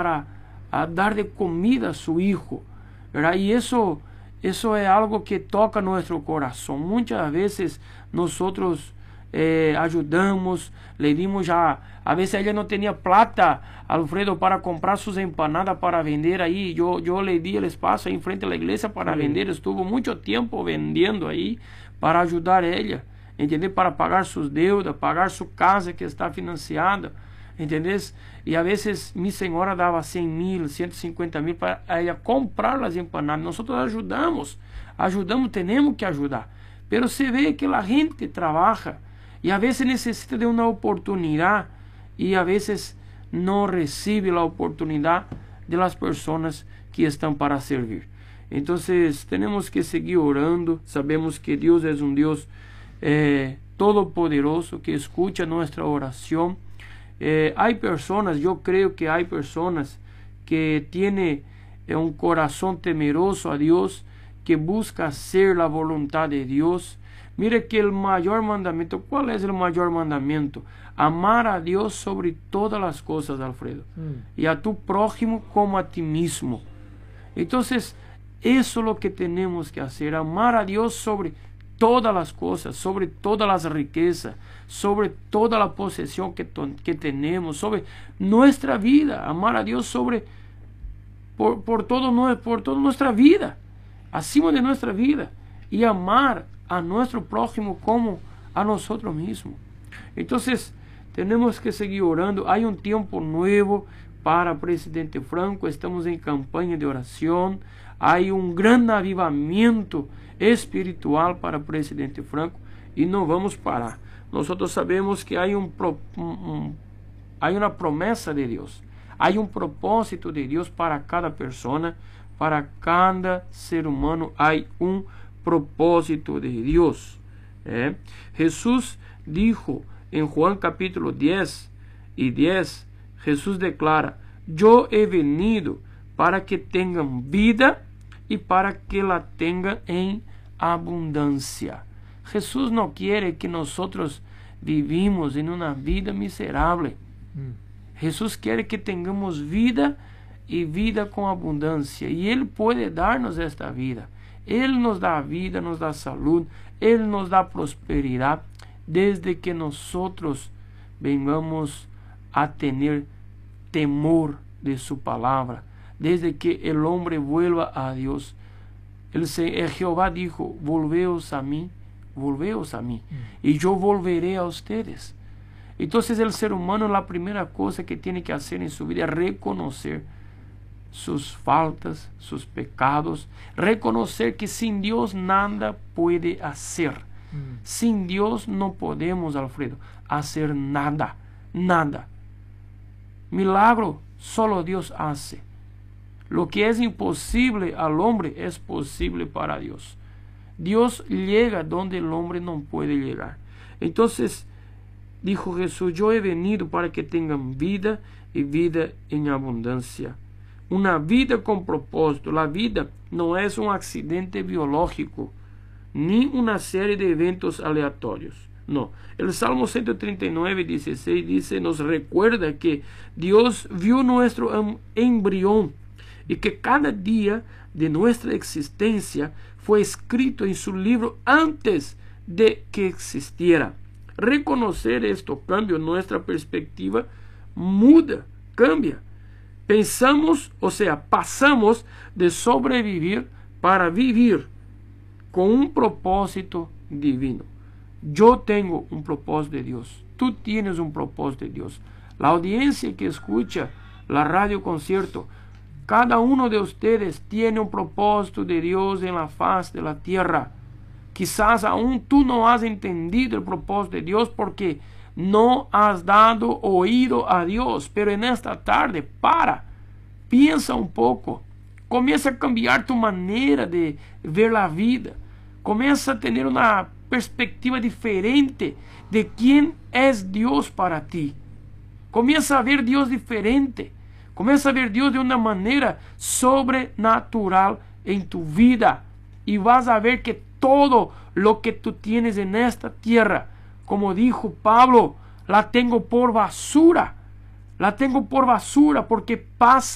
para dar de comida a su hijo, ¿verdad? Y eso es algo que toca nuestro corazón. Muchas veces nosotros ayudamos, le dimos ya, a veces ella no tenía plata, Alfredo, para comprar sus empanadas para vender ahí. Yo le di el espacio ahí enfrente de la iglesia para vender, estuvo mucho tiempo vendiendo ahí para ayudar a ella, ¿entendés? Para pagar sus deudas, pagar su casa que está financiada, ¿entendés? Y a veces mi señora daba 100,000, 150,000 para ella comprar las empanadas. Nosotros ayudamos, tenemos que ayudar. Pero se ve que la gente trabaja y a veces necesita de una oportunidad y a veces no recibe la oportunidad de las personas que están para servir. Entonces tenemos que seguir orando. Sabemos que Dios es un Dios todopoderoso que escucha nuestra oración. Hay personas, yo creo que hay personas que tienen un corazón temeroso a Dios, que busca hacer la voluntad de Dios. Mire que el mayor mandamiento, ¿cuál es el mayor mandamiento? Amar a Dios sobre todas las cosas, Alfredo, y a tu prójimo como a ti mismo. Entonces, eso es lo que tenemos que hacer, amar a Dios sobre todas las cosas, sobre todas las riquezas, sobre toda la posesión que tenemos, sobre nuestra vida, amar a Dios por toda nuestra vida, acima de nuestra vida, y amar a nuestro prójimo como a nosotros mismos. Entonces tenemos que seguir orando. Hay un tiempo nuevo para presidente Franco, estamos en campaña de oración, hay un gran avivamiento espiritual para presidente Franco y no vamos parar. Nosotros sabemos que hay una promesa de Dios, hay un propósito de Dios para cada persona, para cada ser humano hay un propósito de Dios. Jesús dijo en Juan capítulo 10:10, Jesús declara: yo he venido para que tengan vida y para que la tengan en abundancia. Jesús no quiere que nosotros vivimos en una vida miserable. Jesús quiere que tengamos vida y vida con abundancia, y Él puede darnos esta vida. Él nos da vida, nos da salud, Él nos da prosperidad, desde que nosotros vengamos a tener temor de su palabra, desde que el hombre vuelva a Dios. El Jehová dijo: volveos a mí, y yo volveré a ustedes. Entonces el ser humano, la primera cosa que tiene que hacer en su vida es reconocer sus faltas, sus pecados, reconocer que sin Dios nada puede hacer. Sin Dios no podemos, Alfredo, hacer nada, nada. Milagro solo Dios hace. Lo que es imposible al hombre es posible para Dios. Dios llega donde el hombre no puede llegar. Entonces dijo Jesús: yo he venido para que tengan vida y vida en abundancia. Una vida con propósito. La vida no es un accidente biológico, ni una serie de eventos aleatorios. No. El Salmo 139:16 dice, nos recuerda que Dios vio nuestro embrión y que cada día de nuestra existencia fue escrito en su libro antes de que existiera. Reconocer esto cambia nuestra perspectiva, muda, cambia. Pasamos de sobrevivir para vivir con un propósito divino. Yo tengo un propósito de Dios. Tú tienes un propósito de Dios. La audiencia que escucha la radio concierto, cada uno de ustedes tiene un propósito de Dios en la faz de la tierra. Quizás aún tú no has entendido el propósito de Dios porque no has dado oído a Dios. Pero en esta tarde, piensa un poco. Comienza a cambiar tu manera de ver la vida. Comienza a tener una perspectiva diferente de quién es Dios para ti. Comienza a ver Dios diferente. Comienza a ver Dios de una manera sobrenatural en tu vida. Y vas a ver que todo lo que tú tienes en esta tierra, como dijo Pablo, la tengo por basura. La tengo por basura porque pasa